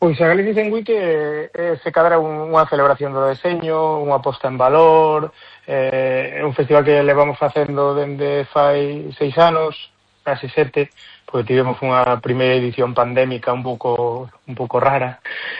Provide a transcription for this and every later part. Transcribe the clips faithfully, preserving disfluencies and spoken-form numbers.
Pois a Galicia Design Week eh, eh, se cadra un, unha celebración do deseño, unha posta en valor, eh, é un festival que levamos facendo dende fai seis anos, casi sete, porque tivemos unha primeira edición pandémica un pouco un pouco rara.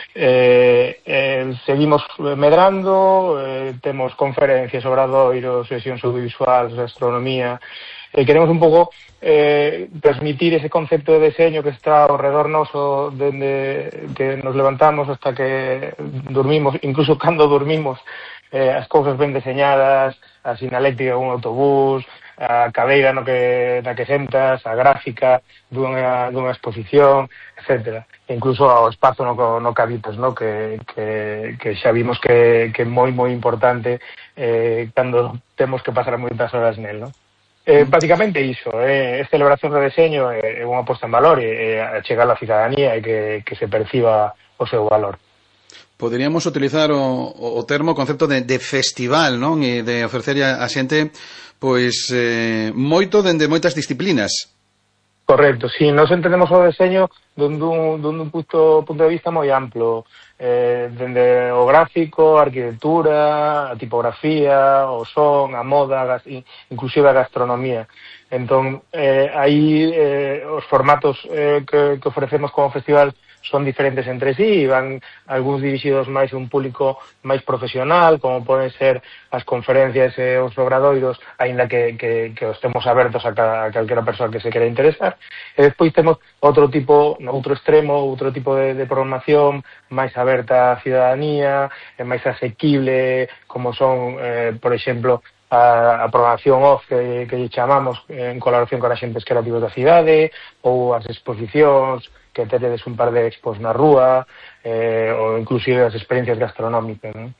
Eh, eh, seguimos medrando, eh, temos conferencias, obradoiros, sesións audiovisuais, gastronomía. Eh, queremos un pouco eh, transmitir ese concepto de deseño que está ao redor noso dende que nos levantamos hasta que dormimos, incluso cando dormimos, eh, as cousas ben deseñadas, a sinaléctica dun autobús, a cadeira no que, na que sentas, a gráfica dunha, dunha exposición, etcétera. E incluso ao espazo no, no que habitas, no? Que, que, que xa vimos que, que é moi, moi importante eh, cando temos que pasar moitas horas nel, no? Eh, basicamente iso, eh, é celebración do deseño, é eh, unha posta en valor e eh, chegar á cidadanía e que, que se perciba o seu valor. Poderíamos utilizar o, o termo, o concepto de, de festival, non? E de ofrecer a xente pois eh, moito dende moitas disciplinas. Correcto, si, sí, nos entendemos o deseño dun, dun, dun punto, punto de vista moi amplo, eh, dende o gráfico, a arquitectura, a tipografía, o son, a moda, gas, inclusive a gastronomía. Entón, eh, aí eh, os formatos eh, que, que ofrecemos como festival son diferentes entre sí, van algúns dirixidos máis a un público máis profesional, como poden ser as conferencias e os obradoiros, aínda que, que, que os temos abertos a, ca, a calquera persoa que se quera interesar. E despois temos outro tipo, no outro extremo, outro tipo de, de programación máis aberta á cidadanía, e máis asequible, como son, eh, por exemplo, a, a programación off que, que lle chamamos en colaboración con axentes creativos da cidade, ou as exposicións, que teredes un par de expos na rúa, eh, ou inclusive as experiencias gastronómicas, non?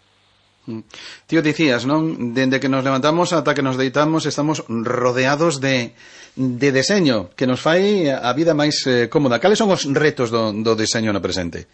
Tío, dicías, non? Dende que nos levantamos ata que nos deitamos estamos rodeados de, de deseño, que nos fai a vida máis eh, cómoda. Cales son os retos do, do deseño no presente?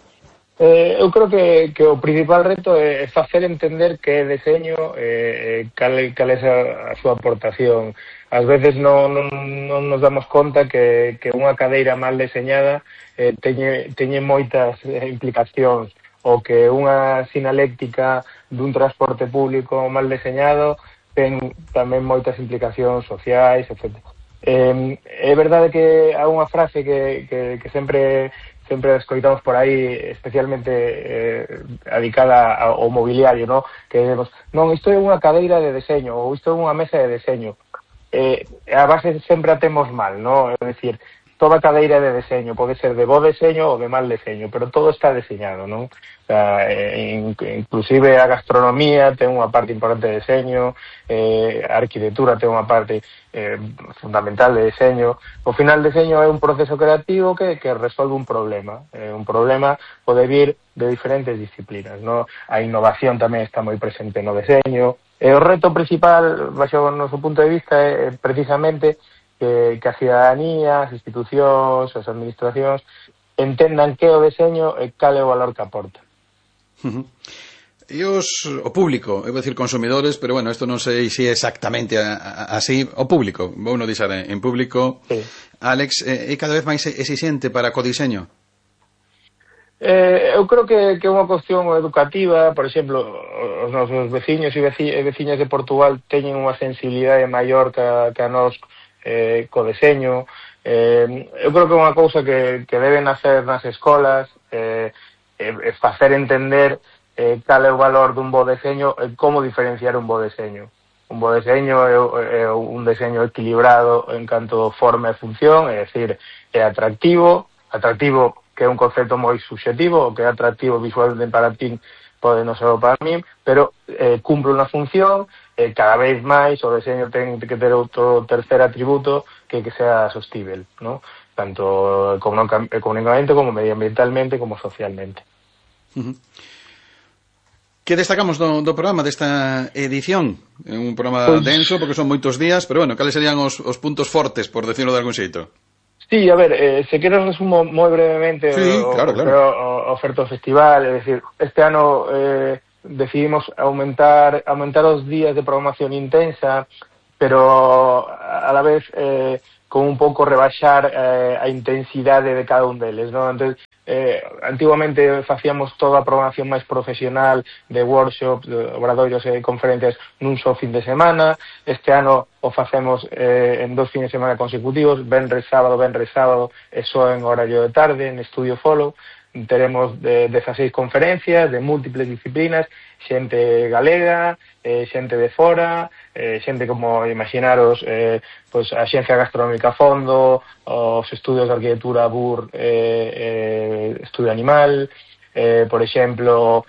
Eh, eu creo que, que o principal reto é facer entender que é deseño, eh, cal, cal é a, a súa aportación. Ás veces non, non, non nos damos conta que, que unha cadeira mal deseñada eh, teñe, teñe moitas eh, implicacións, ou que unha sinaléctica dun transporte público mal deseñado ten tamén moitas implicacións sociais, etcétera. Eh, é verdade que há unha frase que, que, que sempre sempre escoitamos por aí, especialmente eh, adicada ao mobiliario, ¿no? Que demos, non, isto é unha cadeira de deseño, ou isto é unha mesa de deseño. Eh, a base sempre a temos mal, ¿no? É dicir, toda cadeira de deseño pode ser de bo deseño ou de mal deseño, pero todo está deseñado, non? O sea, eh, inclusive a gastronomía ten unha parte importante de deseño, eh, a arquitectura ten unha parte eh, fundamental de deseño. O final, deseño é un proceso creativo que, que resolve un problema. Eh, un problema pode vir de diferentes disciplinas, ¿no? A innovación tamén está moi presente no deseño. E o reto principal, baixo o noso punto de vista, é precisamente que, que a cidadanía, as institucións, as administracións entendan que o deseño e cal é o valor que aporta. Uh-huh. E os, o público, eu vou dicir consumidores, pero bueno, isto non sei se é exactamente a, a, así, o público, vou non dixar en, en público, sí. Alex, é eh, cada vez máis exixente para co diseño? Eh, eu creo que, que é unha cuestión educativa. Por exemplo, os nosos veciños e veciñas de Portugal teñen unha sensibilidade maior que a, que a nós eh, co deseño. Eh, eu creo que é unha cousa que, que deben hacer nas escolas, eh, é facer entender eh, cal é o valor dun bo deseño e como diferenciar un bo deseño. Un bo deseño é, é un deseño equilibrado en canto forma e función, é dicir, é atractivo, atractivo que é un concepto moi subxetivo, o que é atractivo visualmente para ti pode non ser para mí, pero eh, cumpre unha función, e eh, cada vez máis o deseño ten que ter outro tercer atributo que que sea sostível, ¿no? Tanto económicamente como medioambientalmente como socialmente. Uh-huh. Que destacamos do, do programa desta edición? É un programa pues, denso porque son moitos días, pero bueno, cales serían os, os puntos fortes, por decirlo de algún xeito? Sí, a ver, eh, se quero resumo moi brevemente sí, o, claro, claro. o, o oferta do festival, é dicir, este ano eh, decidimos aumentar aumentar os días de programación intensa, pero a la vez eh, con un pouco rebaixar eh, a intensidade de cada un deles, non? Entón, eh, antiguamente facíamos toda a programación máis profesional de workshops, de obradoiros e conferencias nun só fin de semana. Este ano o facemos eh, en dos fines de semana consecutivos, venres sábado, venres sábado e só en horario de tarde, en Estudio Follow. Teremos de dezasseis conferencias de múltiples disciplinas, xente galega, eh, xente de fora, eh, xente como imaginaros eh, pues, a Xencia Gastronómica Fondo, os estudios de arquitectura B U R, eh, eh, Estudio Animal, eh, por exemplo,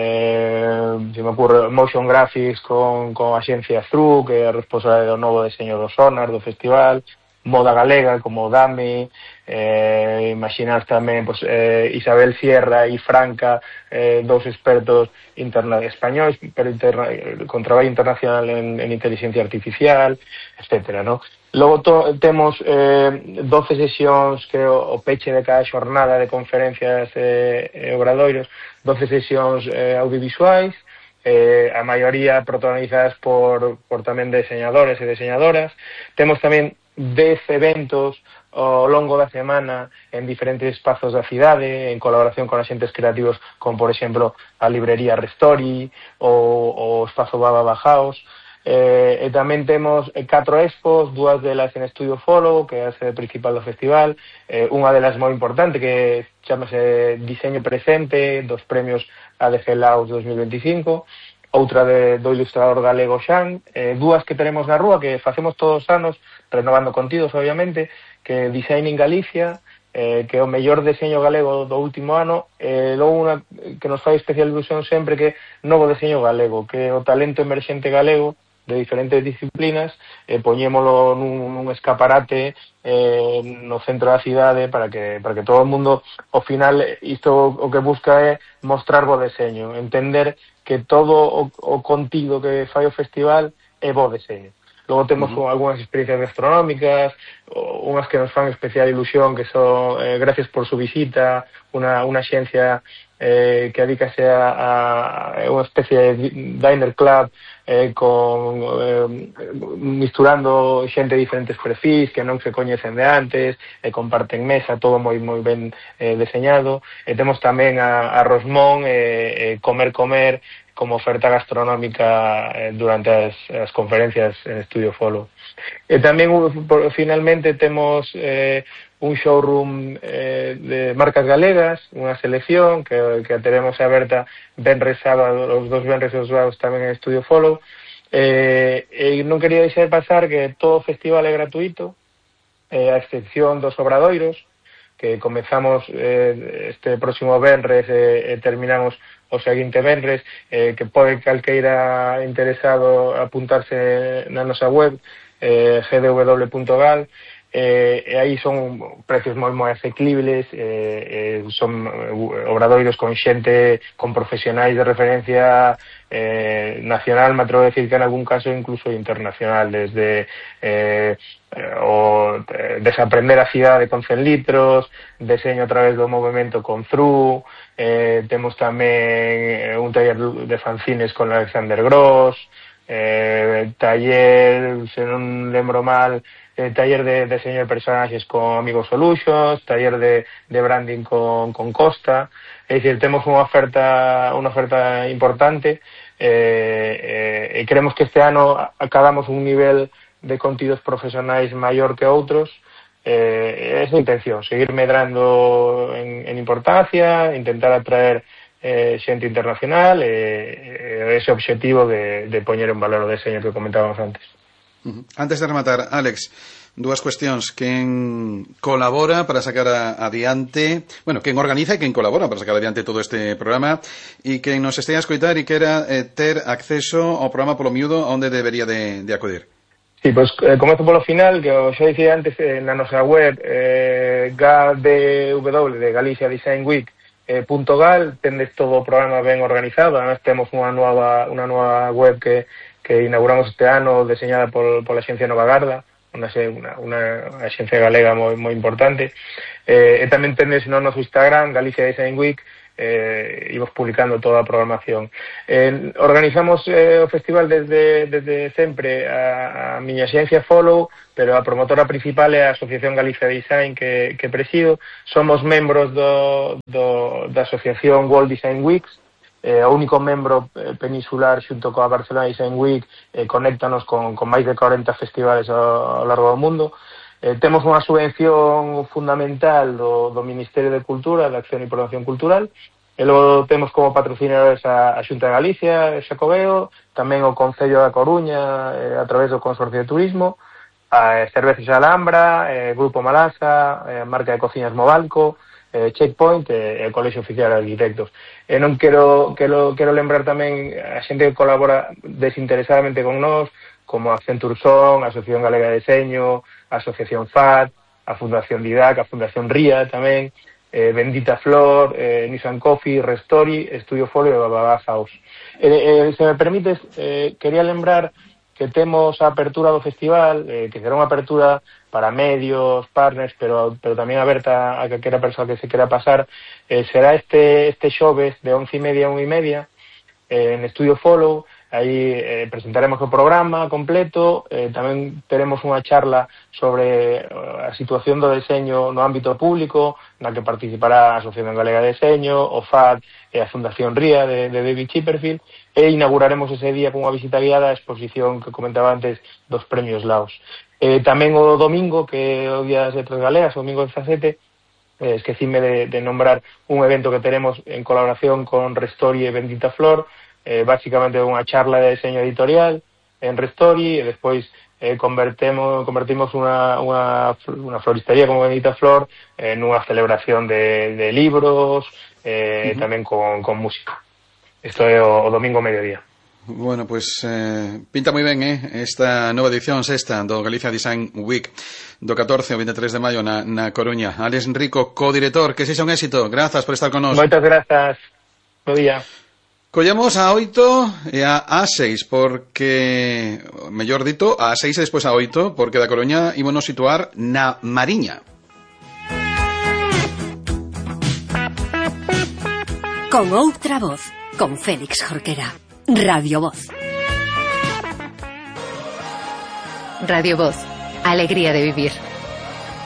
eh, se me ocurre Motion Graphics con, con a Xencia Zru, que é a responsable do novo deseño do Sonar, do festival, moda galega como Dami, eh, imaginar tamén pues, eh, Isabel Sierra e Franca, eh, dous expertos interna españois pero interna con traballo internacional en, en inteligencia artificial, etcétera, ¿no? Logo to, temos eh, doce sesións que o, o peche de cada xornada de conferencias e eh, obradoiros, doce sesións eh, audiovisuais, eh, a maioría protagonizadas por, por tamén deseñadores e deseñadoras. Temos tamén dez eventos ao longo da semana en diferentes espazos da cidade, en colaboración con axentes creativos como, por exemplo, a librería Restori ou o espazo Baba Bajaos. Eh, e tamén temos catro expos, dúas delas en Estudio Follow, que é a sede principal do festival, eh, unha delas moi importante que chamase Diseño Presente, dos premios A D G Laos dos mil veinticinco, outra de, do ilustrador galego Xan, eh, dúas que teremos na rúa que facemos todos os anos, renovando contidos, obviamente, que Design in Galicia, eh, que é o mellor deseño galego do último ano, e eh, logo unha que nos fai especial ilusión sempre, que é Novo Deseño Galego, que é o talento emerxente galego de diferentes disciplinas, e eh, poñémolo nun, nun escaparate eh, no centro da cidade para que para que todo o mundo, ao final, isto o que busca é mostrar bo deseño, entender que todo o, o contido que fai o festival é bo deseño. Logo temos uh -huh. algunhas experiencias gastronómicas, unhas que nos fan especial ilusión, que son eh, Gracias por su visita, unha, unha xencia eh, que adícase a, a unha especie de diner club eh, con eh, misturando xente de diferentes perfis que non se coñecen de antes, e eh, comparten mesa, todo moi moi ben eh, deseñado. E temos tamén a, a Rosmón e eh, eh, Comer Comer como oferta gastronómica eh, durante as, as conferencias en Estudio Follow. E tamén por, finalmente temos eh, un showroom eh, de marcas galegas, unha selección que, que teremos aberta venres sábado, os dos venres e os sábados tamén en Estudio Follow. Eh, e non quería deixar pasar que todo o festival é gratuito, eh, a excepción dos obradoiros, que comezamos eh, este próximo venres e eh, eh, terminamos o seguinte venres, eh, que pode calqueira interesado apuntarse na nosa web, eh, g d w punto gal, eh, e aí son precios moi moi asequibles, eh, eh, son obradoiros con xente, con profesionais de referencia eh, nacional, me atrevo a decir que en algún caso incluso internacional, desde eh, o eh, desaprender a cidade con cen litros, deseño a través do movimento con Zru, eh, temos tamén un taller de fanzines con Alexander Gross, eh, taller, se non lembro mal, eh, taller de diseño de personaxes con Amigo Solutions, taller de, de branding con, con Costa. É dicir, temos unha oferta unha oferta importante, eh, eh, e creemos que este ano acabamos un nivel de contidos profesionais maior que outros. Eh, esa intención, seguir medrando en, en importancia, intentar atraer eh, xente internacional, e eh, ese objetivo de, de poñer en valor o deseño que comentábamos antes. Uh-huh. Antes de rematar, Álex, dúas cuestións. Quen colabora para sacar a, adiante, bueno, quen organiza e quen colabora para sacar adiante todo este programa, e quen nos estea a escoitar e quera eh, ter acceso ao programa polo miúdo, onde debería de, de acudir? Sí, pois pues, eh, comezo polo final, que xa dicía antes, eh, na nosa web eh, g a d w de Galicia Design Week eh, punto gal, tendes todo o programa ben organizado. Además temos unha nova unha nova web que, que inauguramos este ano, deseñada por, por a Axencia Nova Garda, unha, unha, unha axencia galega moi, moi importante. Eh, e tamén tendes no noso Instagram, Galicia Design Week, eh, imos publicando toda a programación. Eh, organizamos eh, o festival desde, desde sempre a, a miña xencia Follow, pero a promotora principal é a Asociación Galicia Design que, que presido. Somos membros do, do, da Asociación World Design Weeks, eh, o único membro eh, peninsular xunto coa Barcelona Design Week, eh, conéctanos con, con máis de corenta festivales ao, ao largo do mundo. Eh, temos unha subvención fundamental do, do Ministerio de Cultura, de Acción e Promoción Cultural, e logo temos como patrocinadores a, a Xunta de Galicia, Xacobeo, tamén o Concello da Coruña, eh, a través do Consorcio de Turismo, a Cerveces Alhambra, eh, Grupo Malasa, eh, Marca de Cociñas Mobalco, eh, Checkpoint e eh, o Colexio Oficial de Arquitectos. E non quero, quero, quero lembrar tamén a xente que colabora desinteresadamente con nós, como a Accenture Son, a Asociación Galega de Deseño, a Asociación F A D, a Fundación Didac, a Fundación Ría tamén, eh, Bendita Flor, eh, Nissan Coffee, Restori, Estudio Folio e Bababá House. Eh, eh, se me permites, eh, quería lembrar que temos a apertura do festival, eh, que será unha apertura para medios, partners, pero, pero tamén aberta a calquera persoa que se quera pasar. Eh, será este, este xoves de once e media a unha e media eh, en Estudio Follow. Aí eh, presentaremos o programa completo, eh, tamén teremos unha charla sobre a situación do deseño no ámbito público, na que participará a Asociación Galega de Deseño, o F A D e a Fundación Ría de, de David Chipperfield, e inauguraremos ese día con unha visita guiada á exposición que comentaba antes dos premios Laos. Eh, tamén o domingo, que é o Día das Letras Galegas, o domingo dezasete, eh, esquecime de, de nombrar un evento que teremos en colaboración con Restori e Bendita Flor, eh, básicamente unha charla de diseño editorial en Restori, e despois eh, convertemos, convertimos unha, unha, unha floristería como Bendita Flor en eh, unha celebración de, de libros, eh, uh-huh. tamén con, con música. Isto é o, o domingo mediodía. Bueno, pues eh, pinta moi ben, eh, esta nova edición sexta do Galicia Design Week do catorce ao veintitrés de maio na, na Coruña. Alex Rico, co-director, que sexa un éxito. Grazas por estar con nós. Moitas grazas. Bo día. Collemos a oito e a A seis, porque, mellor dito, a seis e despois a oito, porque da Coruña ímonos situar na Mariña. Con outra voz, con Félix Jorquera. Radio Voz. Radio Voz. Alegría de vivir.